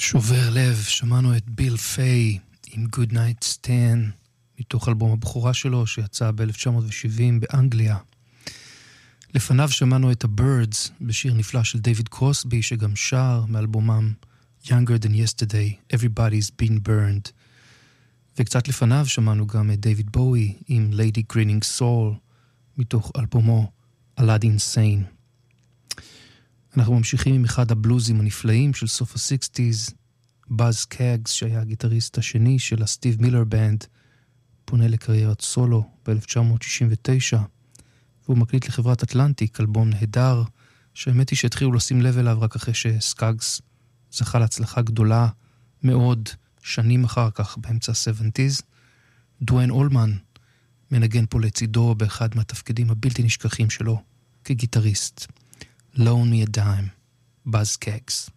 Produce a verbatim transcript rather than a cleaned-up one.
שובר לב, שמענו את ביל פיי עם Good Night Stand, מתוך אלבום הבכורה שלו שיצא ב-אלף תשע מאות שבעים באנגליה. לפניו שמענו את ה-Birds בשיר נפלא של דיוויד קרוסבי, שגם שר מאלבומם Younger Than Yesterday, Everybody's Been Burned. וקצת לפניו שמענו גם את דיוויד בואי עם Lady Grinning Soul, מתוך אלבומו Aladdin Sane. אנחנו ממשיכים עם אחד הבלוזים הנפלאים של סוף ה-שישים, באז קאגס, שהיה הגיטריסט השני של הסטיב מילר בנד, פונה לקריירת סולו ב-אלף תשע מאות שישים ותשע, והוא מקליט לחברת אטלנטיק, אלבום נהדר, שהאמת היא שהתחילו לשים לב אליו רק אחרי שסקאגס זכה להצלחה גדולה מאוד, שנים אחר כך, באמצע ה-שבעים. דואן אולמן מנגן פה לצידו באחד מהתפקידים הבלתי נשכחים שלו כגיטריסט. Loan Me a Dime, באז קאגס.